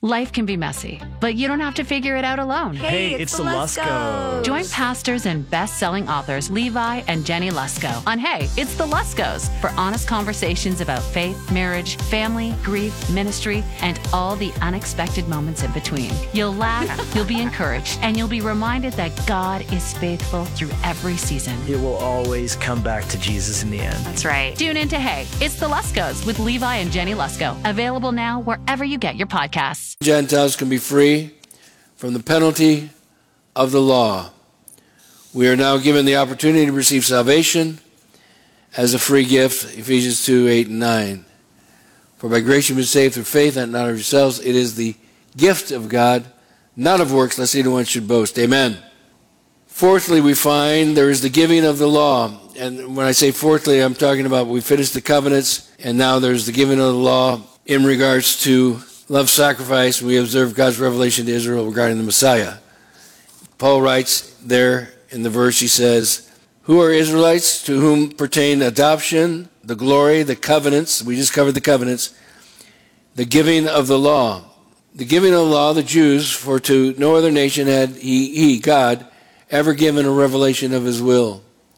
Life can be messy, but you don't have to figure it out alone. Hey, it's the Luskos. Join pastors and best-selling authors Levi and Jenny Lusko on Hey, It's the Luskos for honest conversations about faith, marriage, family, grief, ministry, and all the unexpected moments in between. You'll laugh, you'll be encouraged, and you'll be reminded that God is faithful through every season. It will always come back to Jesus in the end. That's right. Tune in to Hey, It's the Luskos with Levi and Jenny Lusko. Available now wherever you get your podcasts. Gentiles can be free from the penalty of the law. We are now given the opportunity to receive salvation as a free gift, Ephesians 2, 8, and 9. For by grace you've been saved through faith, and not of yourselves. It is the gift of God, not of works, lest anyone should boast. Amen. Fourthly, we find there is the giving of the law. And when I say fourthly, I'm talking about we finished the covenants, and now there's the giving of the law in regards to love sacrifice. We observe God's revelation to Israel regarding the Messiah. Paul writes there in the verse, he says, who are Israelites to whom pertain adoption, the glory, the covenants. We just covered the covenants. The giving of the law. The giving of the law, the Jews, for to no other nation had he, God, ever given a revelation of his will.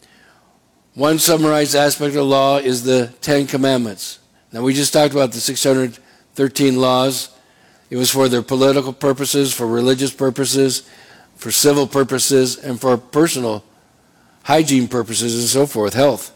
One summarized aspect of the law is the Ten Commandments. Now we just talked about the 613 laws. It was for their political purposes, for religious purposes, for civil purposes, and for personal hygiene purposes and so forth, health.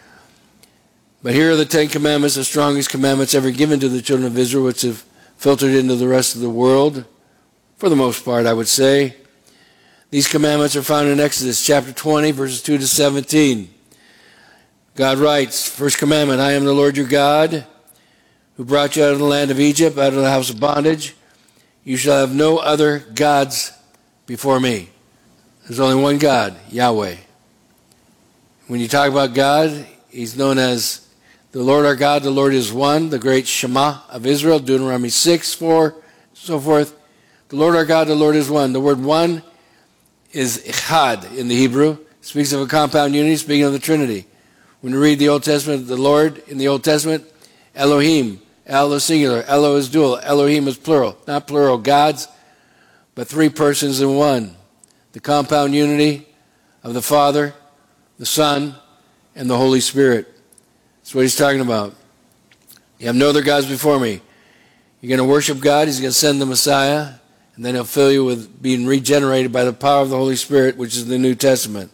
But here are the Ten Commandments, the strongest commandments ever given to the children of Israel, which have filtered into the rest of the world, for the most part, I would say. These commandments are found in Exodus chapter 20, verses 2 to 17. God writes, first commandment, I am the Lord your God, who brought you out of the land of Egypt, out of the house of bondage. You shall have no other gods before me. There's only one God, Yahweh. When you talk about God, he's known as the Lord our God. The Lord is one, the great Shema of Israel, Deuteronomy 6, 4, so forth. The Lord our God, the Lord is one. The word one is echad in the Hebrew. It speaks of a compound unity, speaking of the Trinity. When you read the Old Testament, the Lord in the Old Testament, Elohim, El is singular, Elo is dual, Elohim is plural. Not plural gods, but three persons in one. The compound unity of the Father, the Son, and the Holy Spirit. That's what he's talking about. You have no other gods before me. You're going to worship God, he's going to send the Messiah, and then he'll fill you with being regenerated by the power of the Holy Spirit, which is the New Testament.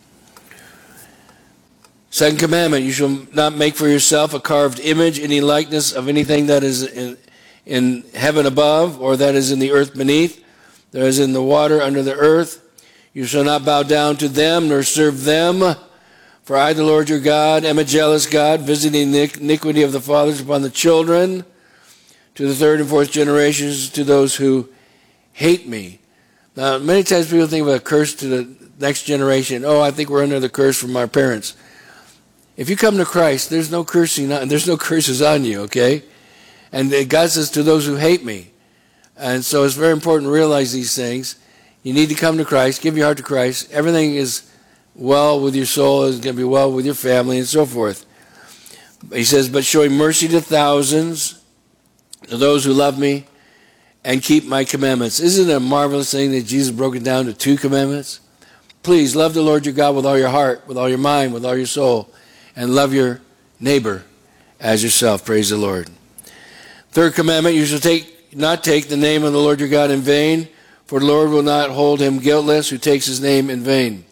Second commandment, you shall not make for yourself a carved image, any likeness of anything that is in heaven above, or that is in the earth beneath, that is in the water under the earth. You shall not bow down to them, nor serve them. For I, the Lord your God, am a jealous God, visiting the iniquity of the fathers upon the children, to the third and fourth generations, to those who hate me. Now, many times people think of a curse to the next generation. Oh, I think we're under the curse from our parents. If you come to Christ, there's no cursing, there's no curses on you, okay? And God says, to those who hate me. And so it's very important to realize these things. You need to come to Christ, give your heart to Christ. Everything is well with your soul, is going to be well with your family, and so forth. He says, but showing mercy to thousands, to those who love me, and keep my commandments. Isn't it a marvelous thing that Jesus broke it down to 2 commandments? Please love the Lord your God with all your heart, with all your mind, with all your soul, and love your neighbor as yourself. Praise the Lord. Third commandment, you shall not take the name of the Lord your God in vain, for the Lord will not hold him guiltless who takes his name in vain.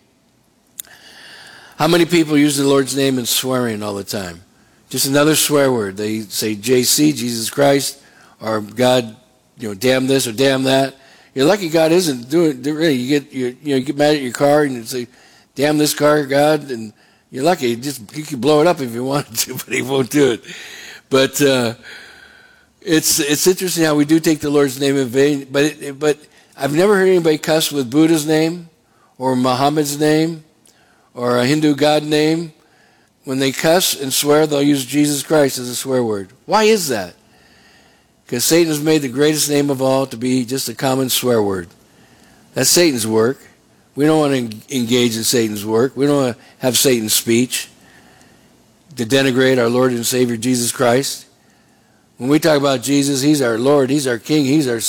How many people use the Lord's name in swearing all the time? Just another swear word. They say JC, Jesus Christ, or God, damn this or damn that. You're lucky God isn't doing it. Really, you get mad at your car and you say, damn this car, God, and you're lucky. You can blow it up if you wanted to, but he won't do it. But it's interesting how we do take the Lord's name in vain. But I've never heard anybody cuss with Buddha's name or Muhammad's name or a Hindu god name. When they cuss and swear, they'll use Jesus Christ as a swear word. Why is that? Because Satan has made the greatest name of all to be just a common swear word. That's Satan's work. We don't want to engage in Satan's work. We don't want to have Satan's speech to denigrate our Lord and Savior Jesus Christ. When we talk about Jesus, he's our Lord, he's our King, he's our